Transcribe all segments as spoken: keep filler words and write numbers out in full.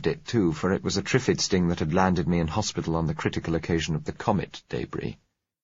deserved it, too, for it was a Triffid sting that had landed me in hospital on the critical occasion of the comet debris.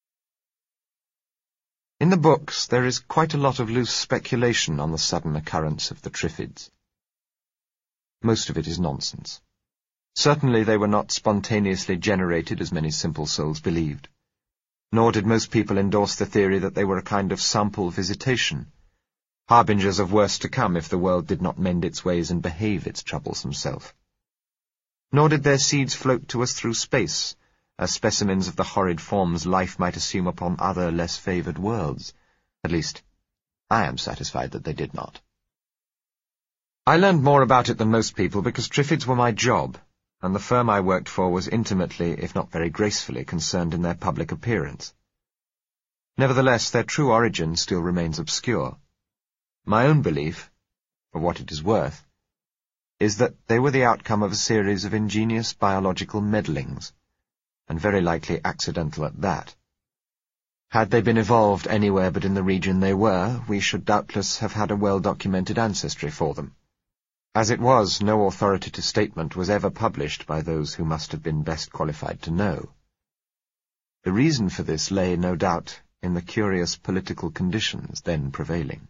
In the books, there is quite a lot of loose speculation on the sudden occurrence of the Triffids. Most of it is nonsense. Certainly they were not spontaneously generated, as many simple souls believed. Nor did most people endorse the theory that they were a kind of sample visitation, harbingers of worse to come if the world did not mend its ways and behave its troublesome self. Nor did their seeds float to us through space, as specimens of the horrid forms life might assume upon other, less favoured worlds. At least, I am satisfied that they did not. I learned more about it than most people because Triffids were my job, and the firm I worked for was intimately, if not very gracefully, concerned in their public appearance. Nevertheless, their true origin still remains obscure. My own belief, for what it is worth, is that they were the outcome of a series of ingenious biological meddlings, and very likely accidental at that. Had they been evolved anywhere but in the region they were, we should doubtless have had a well-documented ancestry for them. As it was, no authoritative statement was ever published by those who must have been best qualified to know. The reason for this lay, no doubt, in the curious political conditions then prevailing.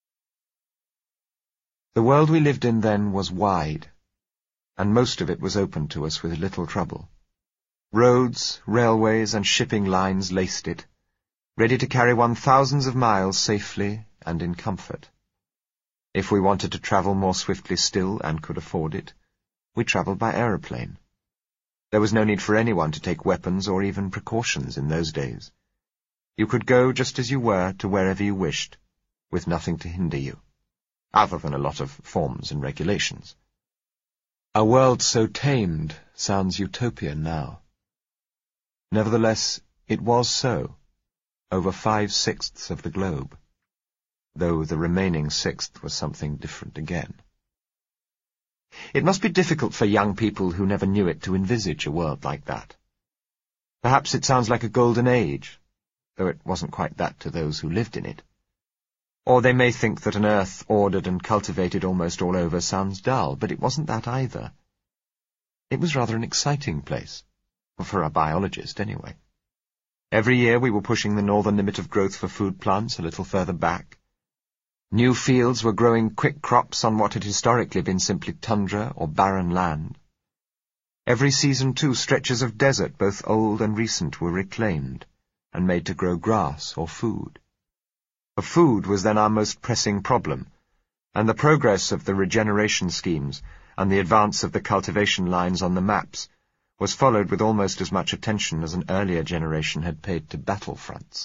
The world we lived in then was wide, and most of it was open to us with little trouble. Roads, railways, and shipping lines laced it, ready to carry one thousands of miles safely and in comfort. If we wanted to travel more swiftly still and could afford it, we travelled by aeroplane. There was no need for anyone to take weapons or even precautions in those days. You could go just as you were to wherever you wished, with nothing to hinder you, other than a lot of forms and regulations. A world so tamed sounds utopian now. Nevertheless, it was so, over five-sixths of the globe, though the remaining sixth was something different again. It must be difficult for young people who never knew it to envisage a world like that. Perhaps it sounds like a golden age, though it wasn't quite that to those who lived in it. Or they may think that an earth ordered and cultivated almost all over sounds dull, but it wasn't that either. It was rather an exciting place, for a biologist anyway. Every year we were pushing the northern limit of growth for food plants a little further back. New fields were growing quick crops on what had historically been simply tundra or barren land. Every season, too, stretches of desert, both old and recent, were reclaimed and made to grow grass or food. For food was then our most pressing problem, and the progress of the regeneration schemes and the advance of the cultivation lines on the maps was followed with almost as much attention as an earlier generation had paid to battle fronts.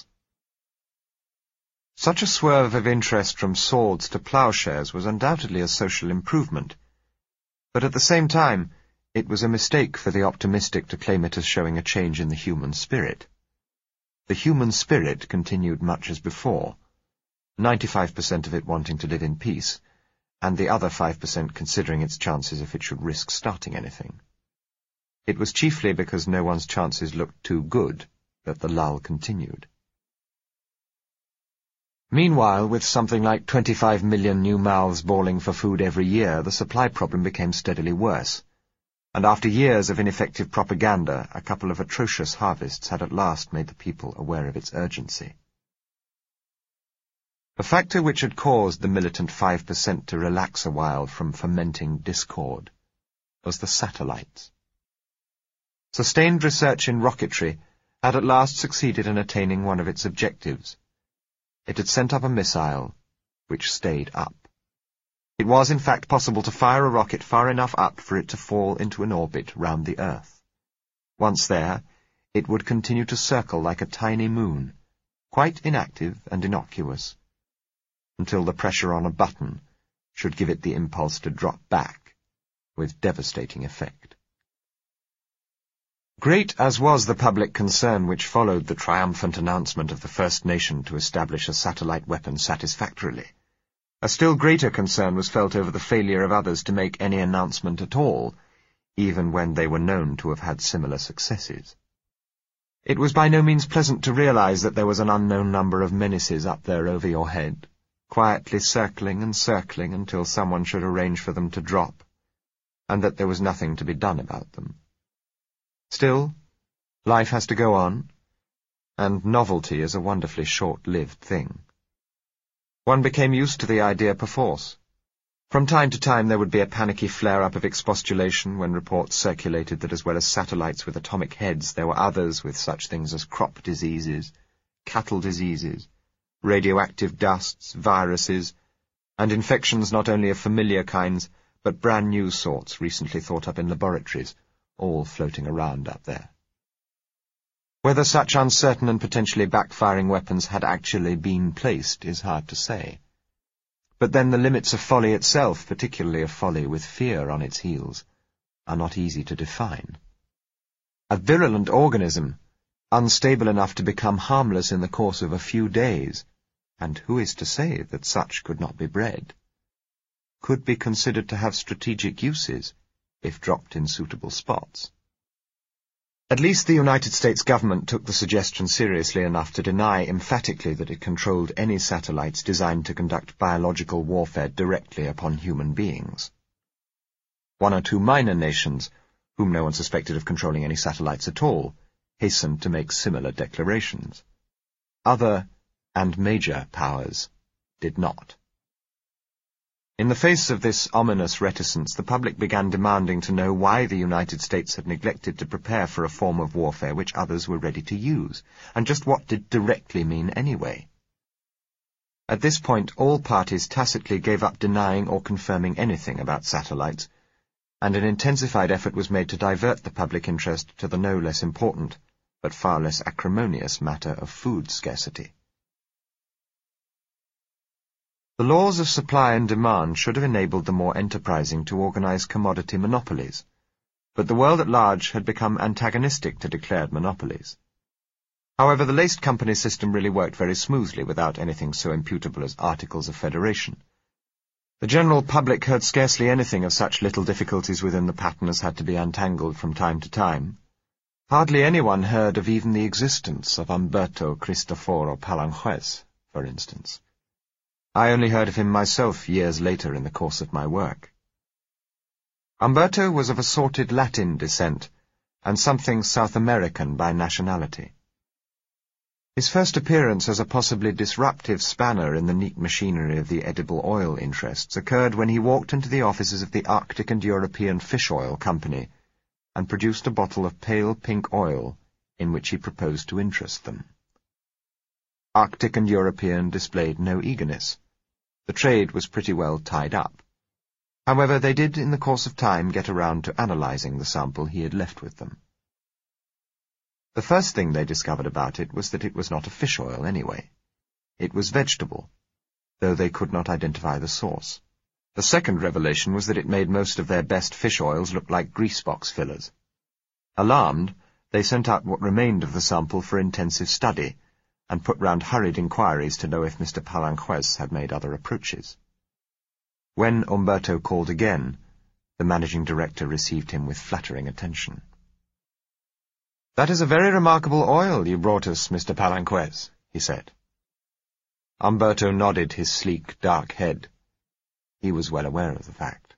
Such a swerve of interest from swords to ploughshares was undoubtedly a social improvement, but at the same time it was a mistake for the optimistic to claim it as showing a change in the human spirit. The human spirit continued much as before, ninety-five percent of it wanting to live in peace, and the other five percent considering its chances if it should risk starting anything. It was chiefly because no one's chances looked too good that the lull continued. Meanwhile, with something like twenty-five million new mouths bawling for food every year, the supply problem became steadily worse, and after years of ineffective propaganda, a couple of atrocious harvests had at last made the people aware of its urgency. A factor which had caused the militant five percent to relax a while from fomenting discord was the satellites. Sustained research in rocketry had at last succeeded in attaining one of its objectives. It had sent up a missile, which stayed up. It was, in fact, possible to fire a rocket far enough up for it to fall into an orbit round the Earth. Once there, it would continue to circle like a tiny moon, quite inactive and innocuous, until the pressure on a button should give it the impulse to drop back, with devastating effect. Great as was the public concern which followed the triumphant announcement of the first nation to establish a satellite weapon satisfactorily, a still greater concern was felt over the failure of others to make any announcement at all, even when they were known to have had similar successes. It was by no means pleasant to realize that there was an unknown number of menaces up there over your head, quietly circling and circling until someone should arrange for them to drop, and that there was nothing to be done about them. Still, life has to go on, and novelty is a wonderfully short-lived thing. One became used to the idea perforce. From time to time there would be a panicky flare-up of expostulation when reports circulated that as well as satellites with atomic heads, there were others with such things as crop diseases, cattle diseases, radioactive dusts, viruses, and infections not only of familiar kinds, but brand-new sorts recently thought up in laboratories, all floating around up there. Whether such uncertain and potentially backfiring weapons had actually been placed is hard to say. But then the limits of folly itself, particularly of folly with fear on its heels, are not easy to define. A virulent organism, unstable enough to become harmless in the course of a few days, and who is to say that such could not be bred, could be considered to have strategic uses if dropped in suitable spots. At least the United States government took the suggestion seriously enough to deny emphatically that it controlled any satellites designed to conduct biological warfare directly upon human beings. One or two minor nations, whom no one suspected of controlling any satellites at all, hastened to make similar declarations. Other and major powers did not. In the face of this ominous reticence, the public began demanding to know why the United States had neglected to prepare for a form of warfare which others were ready to use, and just what did directly mean anyway. At this point, all parties tacitly gave up denying or confirming anything about satellites, and an intensified effort was made to divert the public interest to the no less important, but far less acrimonious matter of food scarcity. The laws of supply and demand should have enabled the more enterprising to organize commodity monopolies, but the world at large had become antagonistic to declared monopolies. However, the laced company system really worked very smoothly without anything so imputable as articles of federation. The general public heard scarcely anything of such little difficulties within the pattern as had to be untangled from time to time. Hardly anyone heard of even the existence of Umberto Cristoforo Palanjuez, for instance. I only heard of him myself years later in the course of my work. Umberto was of assorted Latin descent, and something South American by nationality. His first appearance as a possibly disruptive spanner in the neat machinery of the edible oil interests occurred when he walked into the offices of the Arctic and European Fish Oil Company and produced a bottle of pale pink oil in which he proposed to interest them. Arctic and European displayed no eagerness. The trade was pretty well tied up. However, they did in the course of time get around to analyzing the sample he had left with them. The first thing they discovered about it was that it was not a fish oil anyway. It was vegetable, though they could not identify the source. The second revelation was that it made most of their best fish oils look like greasebox fillers. Alarmed, they sent out what remained of the sample for intensive study, and put round hurried inquiries to know if Mister Palanjuez had made other approaches. When Umberto called again, the managing director received him with flattering attention. "That is a very remarkable oil you brought us, Mister Palanjuez," he said. Umberto nodded his sleek, dark head. He was well aware of the fact.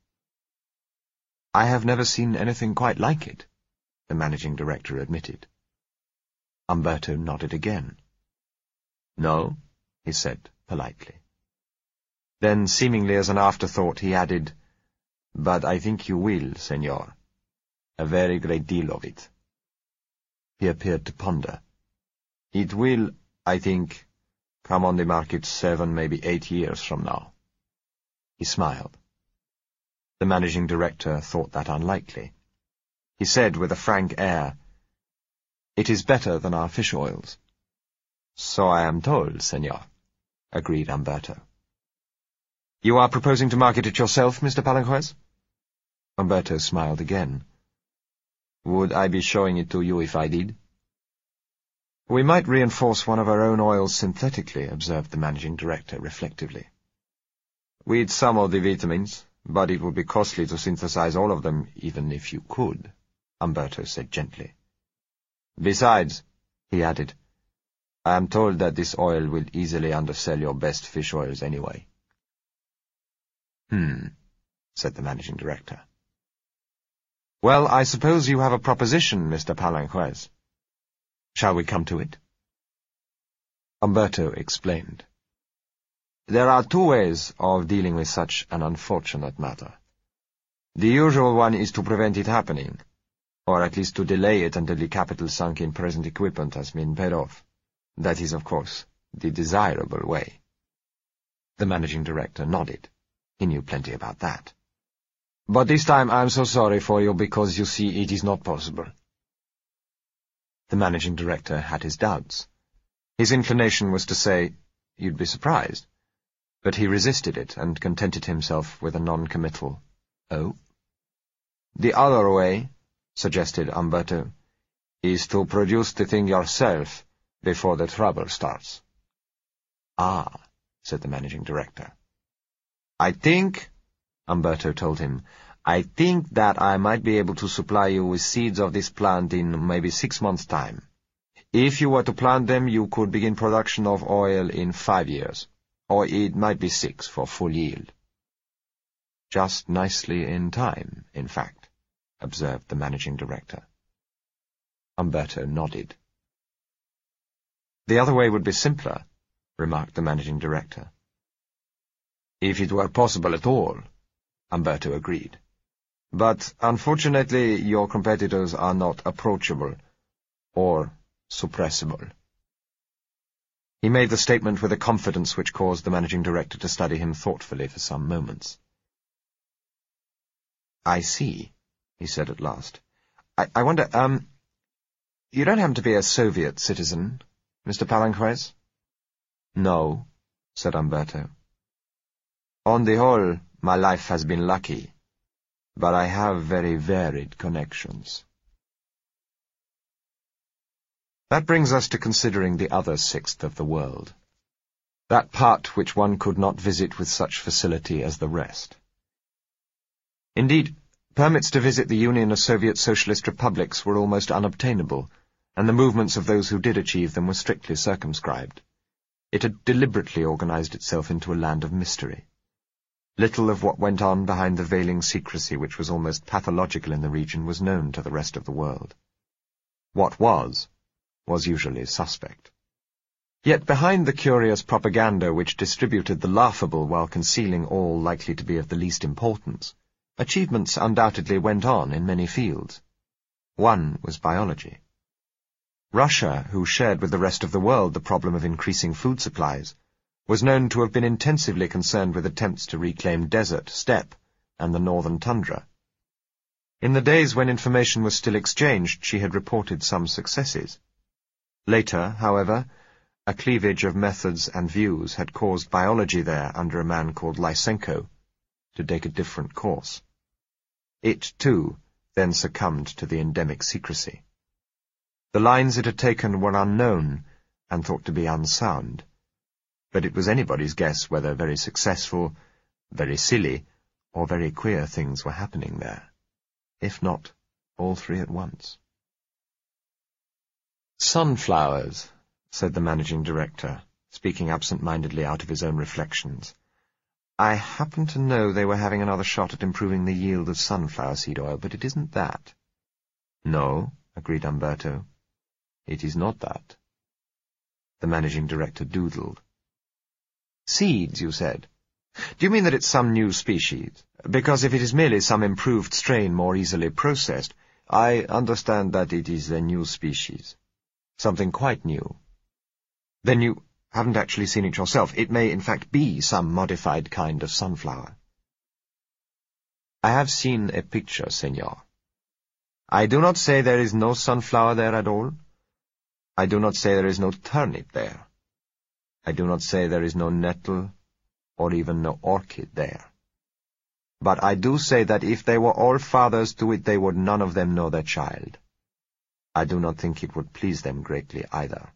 "I have never seen anything quite like it," the managing director admitted. Umberto nodded again. "No," he said politely. Then, seemingly as an afterthought, he added, "But I think you will, senor. A very great deal of it." He appeared to ponder. "It will, I think, come on the market seven, maybe eight years from now." He smiled. The managing director thought that unlikely. He said with a frank air, "It is better than our fish oils." "So I am told, senor," agreed Umberto. "You are proposing to market it yourself, Mister Palanjuez?" Umberto smiled again. "Would I be showing it to you if I did?" "We might reinforce one of our own oils synthetically," observed the managing director reflectively. "With some of the vitamins, but it would be costly to synthesize all of them, even if you could," Umberto said gently. "Besides," he added, "I am told that this oil will easily undersell your best fish oils anyway." "Hmm," said the managing director. Well, I suppose you have a proposition, Mister Palanquez. Shall we come to it? Umberto explained. There are two ways of dealing with such an unfortunate matter. The usual one is to prevent it happening, or at least to delay it until the capital sunk in present equipment has been paid off. That is, of course, the desirable way. The managing director nodded. He knew plenty about that. But this time I am so sorry for you because, you see, it is not possible. The managing director had his doubts. His inclination was to say, "You'd be surprised." But he resisted it and contented himself with a non-committal, "Oh." "The other way," suggested Umberto, "is to produce the thing yourself before the trouble starts." "Ah," said the managing director. "I think," Umberto told him, "I think that I might be able to supply you with seeds of this plant in maybe six months' time. If you were to plant them, you could begin production of oil in five years, or it might be six for full yield." "Just nicely in time, in fact," observed the managing director. Umberto nodded. "The other way would be simpler," remarked the managing director. "If it were possible at all," Umberto agreed. "But, unfortunately, your competitors are not approachable, or suppressible." He made the statement with a confidence which caused the managing director to study him thoughtfully for some moments. "I see," he said at last. I, I wonder, um, you don't happen to be a Soviet citizen, Mister Palanquez?" "No," said Umberto. "On the whole, my life has been lucky, but I have very varied connections." That brings us to considering the other sixth of the world, that part which one could not visit with such facility as the rest. Indeed, permits to visit the Union of Soviet Socialist Republics were almost unobtainable, and the movements of those who did achieve them were strictly circumscribed. It had deliberately organized itself into a land of mystery. Little of what went on behind the veiling secrecy which was almost pathological in the region was known to the rest of the world. What was, was usually suspect. Yet behind the curious propaganda which distributed the laughable while concealing all likely to be of the least importance, achievements undoubtedly went on in many fields. One was biology. Russia, who shared with the rest of the world the problem of increasing food supplies, was known to have been intensively concerned with attempts to reclaim desert, steppe, and the northern tundra. In the days when information was still exchanged, she had reported some successes. Later, however, a cleavage of methods and views had caused biology there, under a man called Lysenko, to take a different course. It, too, then succumbed to the endemic secrecy. The lines it had taken were unknown, and thought to be unsound, but it was anybody's guess whether very successful, very silly, or very queer things were happening there, if not all three at once. "Sunflowers," said the managing director, speaking absent-mindedly out of his own reflections. "I happen to know they were having another shot at improving the yield of sunflower seed oil, but it isn't that." "No," agreed Umberto. "It is not that." The managing director doodled. "Seeds, you said. Do you mean that it's some new species? Because if it is merely some improved strain more easily processed, I understand that it is a new species. Something quite new. Then you haven't actually seen it yourself. It may, in fact, be some modified kind of sunflower." "I have seen a picture, senor. I do not say there is no sunflower there at all. I do not say there is no turnip there. I do not say there is no nettle, or even no orchid there. But I do say that if they were all fathers to it, they would none of them know their child. I do not think it would please them greatly either."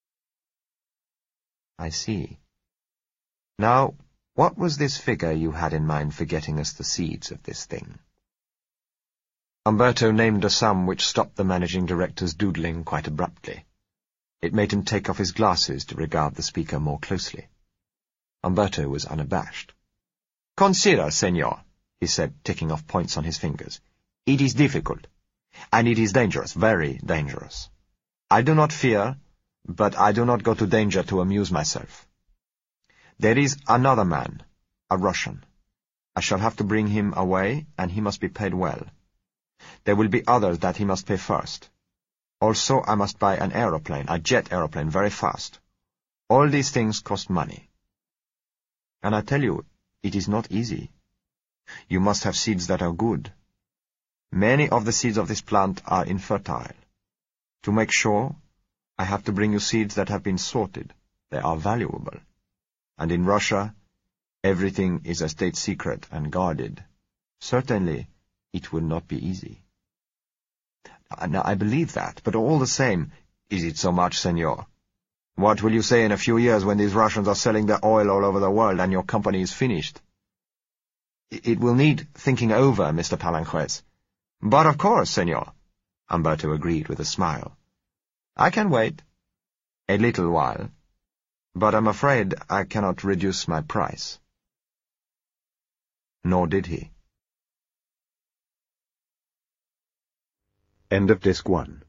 "I see. Now, what was this figure you had in mind for getting us the seeds of this thing?" Umberto named a sum which stopped the managing director's doodling quite abruptly. It made him take off his glasses to regard the speaker more closely. Umberto was unabashed. "Consider, senor," he said, ticking off points on his fingers. It is difficult, and it is dangerous, very dangerous. I do not fear, but I do not go to danger to amuse myself. There is another man, a Russian. I shall have to bring him away, and he must be paid well. There will be others that he must pay first. Also, I must buy an aeroplane, a jet aeroplane, very fast. All these things cost money. And I tell you, it is not easy. You must have seeds that are good. Many of the seeds of this plant are infertile. To make sure, I have to bring you seeds that have been sorted. They are valuable. And in Russia, everything is a state secret and guarded. Certainly, it will not be easy. Now, I believe that, but all the same, is it so much, senor? What will you say in a few years when these Russians are selling their oil all over the world and your company is finished? It will need thinking over, Mister Palanquez. But of course, senor, Umberto agreed with a smile. I can wait. A little while. But I'm afraid I cannot reduce my price. Nor did he. End of Disc one.